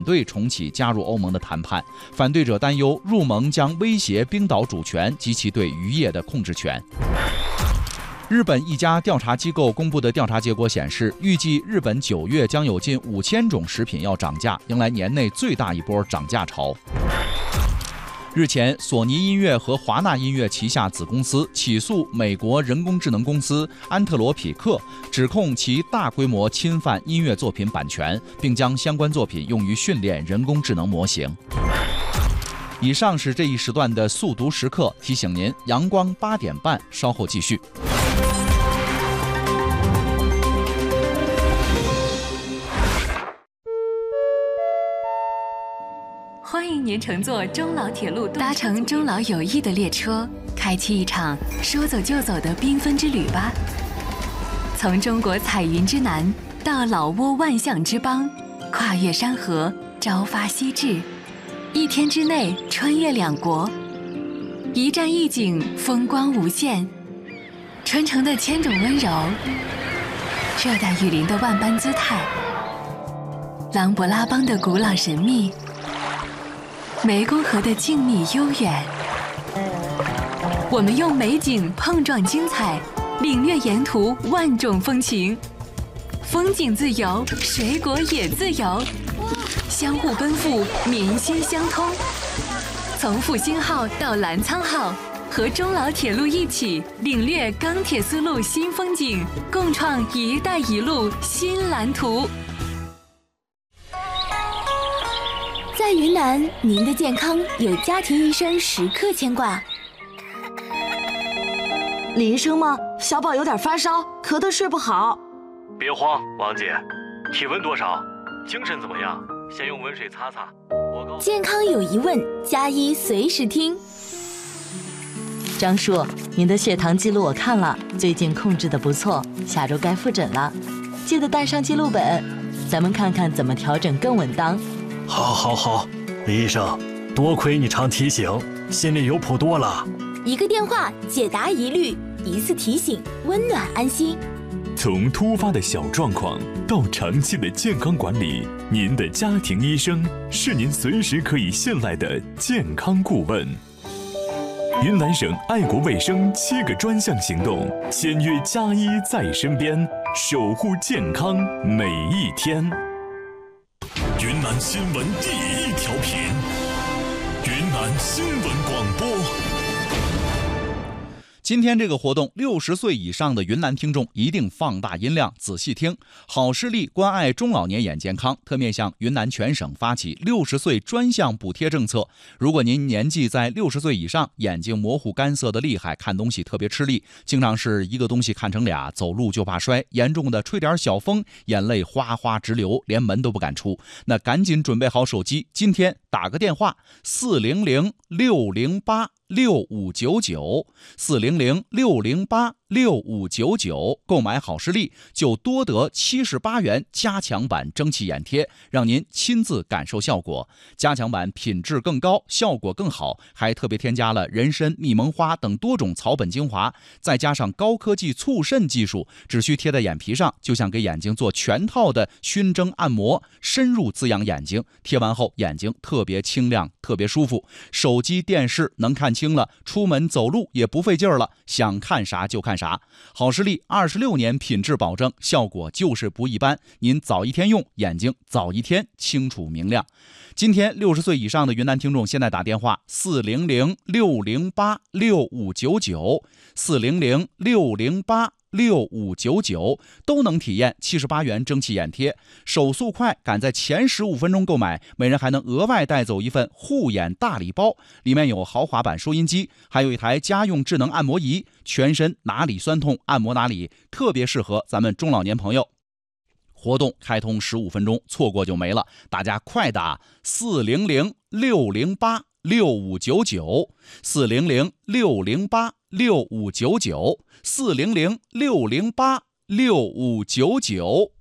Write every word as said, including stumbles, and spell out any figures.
对重启加入欧盟的谈判。反对者担忧入盟将威胁冰岛主权及其对渔业的控制权。日本一家调查机构公布的调查结果显示，预计日本九月将有近五千种食品要涨价，迎来年内最大一波涨价潮。日前，索尼音乐和华纳音乐旗下子公司起诉美国人工智能公司安特罗匹克，指控其大规模侵犯音乐作品版权，并将相关作品用于训练人工智能模型。以上是这一时段的速读时刻，提醒您，阳光八点半稍后继续。 欢迎您乘坐中老铁路，搭乘中老友谊的列车，开启一场说走就走的缤纷之旅吧。从中国彩云之南到老挝万象之邦，跨越山河，朝发夕至，一天之内穿越两国，一站一景，风光无限。传承的千种温柔，热带雨林的万般姿态，琅勃拉邦的古老神秘，湄公河的静谧悠远。我们用美景碰撞精彩，领略沿途万种风情。风景自由，水果也自由，相互奔赴，民心相通。从复兴号到澜沧号，和中老铁路一起领略钢铁丝路新风景，共创“一带一路”新蓝图。 在云南，您的健康有家庭医生时刻牵挂。 李医生吗？小宝有点发烧，咳得睡不好。 别慌，王姐，体温多少？精神怎么样？先用温水擦擦。我告健康有疑问，加医随时听。 张叔，您的血糖记录我看了，最近控制得不错，下周该复诊了，记得带上记录本，咱们看看怎么调整更稳当。 好，好，好，李医生，多亏你常提醒，心里有谱多了。 一个电话解答疑虑，一次提醒温暖安心。 从突发的小状况到长期的健康管理，您的家庭医生是您随时可以信赖的健康顾问。云南省爱国卫生七个专项行动，签约加医在身边，守护健康每一天。 云南新闻第一调频，云南新闻广播。 今天这个活动，六十岁以上的云南听众一定放大音量，仔细听。好视力关爱中老年眼健康，特面向云南全省发起六十岁专项补贴政策。如果您年纪在六十岁以上，眼睛模糊干涩的厉害，看东西特别吃力，经常是一个东西看成俩，走路就怕摔，严重的吹点小风，眼泪哗哗直流，连门都不敢出，那赶紧准备好手机，今天打个电话四零零六零八六五九九四零零六零八六五九九，购买好视力就多得七十八元加强版蒸汽眼贴，让您亲自感受效果。加强版品质更高，效果更好，还特别添加了人参、蜜蒙花等多种草本精华，再加上高科技促渗技术，只需贴在眼皮上，就像给眼睛做全套的熏蒸按摩，深入滋养眼睛。贴完后眼睛特别清亮，特别舒服，手机电视能看清了，出门走路也不费劲儿了，想看啥就看啥。好视力二十六年品质保证，效果就是不一般。您早一天用，眼睛早一天清楚明亮。今天六十岁以上的云南听众，现在打电话四零零六零八六五九九四零零六零八六五九九，都能体验七十八元蒸汽眼贴，手速快，赶在前十五分钟购买，每人还能额外带走一份护眼大礼包，里面有豪华版收音机，还有一台家用智能按摩仪，全身哪里酸痛按摩哪里，特别适合咱们中老年朋友。活动开通十五分钟，错过就没了，大家快打四零零六零八六五九九四零零六零八六五九九四零零六零八六五九九。